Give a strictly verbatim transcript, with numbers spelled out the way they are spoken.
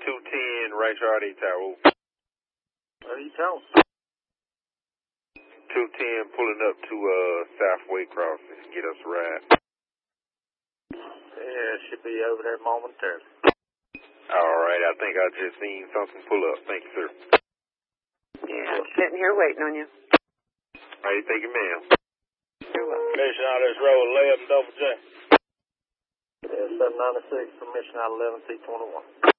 two ten, Rancho R D Tower. What are you telling? two ten pulling up to uh Southway Crossing. Get us a ride. Yeah, should be over there momentarily. All right, I think I just seen something pull up. Thank you, sir. Yeah, I'm sitting here waiting on you. All right, thank you, ma'am. You're welcome. Mission out this road eleven double J. Yeah, seven ninety-six, permission out eleven C twenty-one.